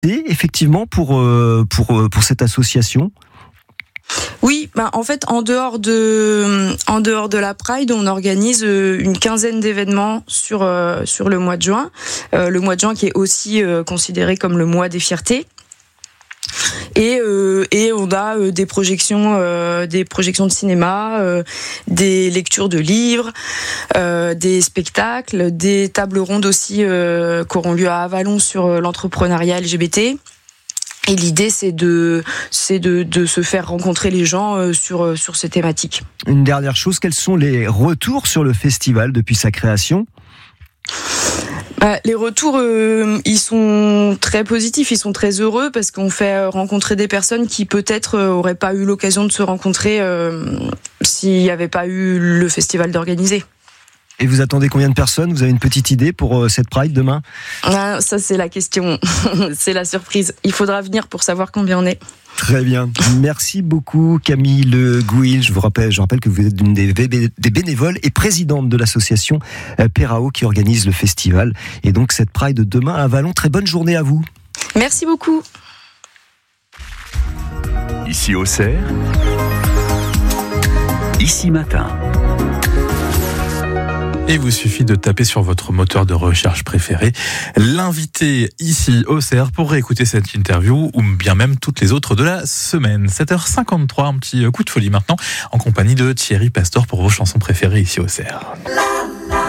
effectivement pour cette association. Oui, en fait, en dehors de la Pride, on organise une quinzaine d'événements sur le mois de juin. Le mois de juin qui est aussi considéré comme le mois des fiertés. Et on a des projections de cinéma, des lectures de livres, des spectacles, des tables rondes aussi qui auront lieu à Avallon sur l'entrepreneuriat LGBT. Et l'idée, c'est de se faire rencontrer les gens sur ces thématiques. Une dernière chose, quels sont les retours sur le festival depuis sa création ? Les retours, ils sont très positifs, ils sont très heureux parce qu'on fait rencontrer des personnes qui peut-être auraient pas eu l'occasion de se rencontrer s'il n'y avait pas eu le festival d'organiser. Et vous attendez combien de personnes ? Vous avez une petite idée pour cette Pride demain ? Ça, c'est la question. C'est la surprise. Il faudra venir pour savoir combien on est. Très bien. Merci beaucoup Camille Le Gouil. Je rappelle que vous êtes une des bénévoles et présidente de l'association Perao qui organise le festival. Et donc cette Pride demain à Avallon. Très bonne journée à vous. Merci beaucoup. Ici Auxerre, Ici Matin. Et il vous suffit de taper sur votre moteur de recherche préféré l'invité ici Auxerre pour réécouter cette interview ou bien même toutes les autres de la semaine. 7h53, un petit coup de folie maintenant en compagnie de Thierry Pastor pour vos chansons préférées ici Auxerre.